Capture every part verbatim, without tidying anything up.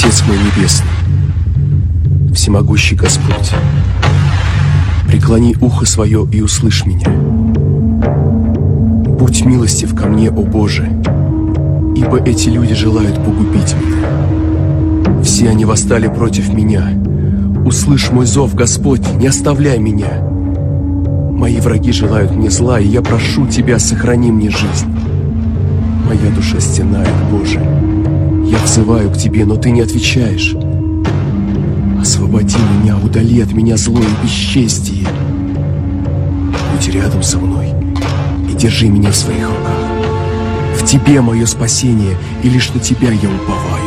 Отец мой небесный, всемогущий Господь, преклони ухо свое и услышь меня. Будь милостив ко мне, о Боже, ибо эти люди желают погубить меня. Все они восстали против меня. Услышь мой зов, Господь, не оставляй меня. Мои враги желают мне зла, и я прошу Тебя, сохрани мне жизнь. Моя душа стенает, Боже. Я взываю к Тебе, но Ты не отвечаешь. Освободи меня, удали от меня зло и бесчестие. Будь рядом со мной и держи меня в своих руках. В Тебе мое спасение, и лишь на Тебя я уповаю.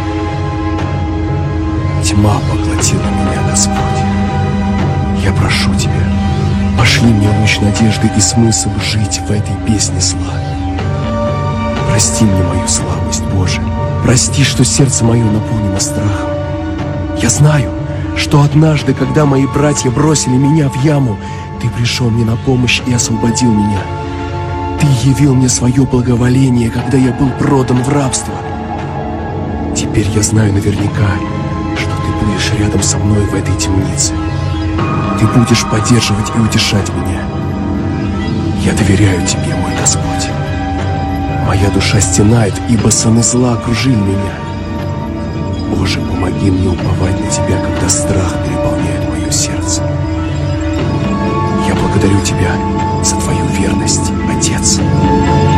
Тьма поглотила меня, Господь. Я прошу Тебя, пошли мне луч надежды и смысл жить в этой песне зла. Прости мне мою слабость, Боже. Прости, что сердце мое наполнено страхом. Я знаю, что однажды, когда мои братья бросили меня в яму, Ты пришел мне на помощь и освободил меня. Ты явил мне свое благоволение, когда я был продан в рабство. Теперь я знаю наверняка, что Ты будешь рядом со мной в этой темнице. Ты будешь поддерживать и утешать меня. Я доверяю Тебе, мой Господь. Моя душа стенает, ибо сыны зла окружили меня. Боже, помоги мне уповать на Тебя, когда страх переполняет мое сердце. Я благодарю Тебя за Твою верность, Отец.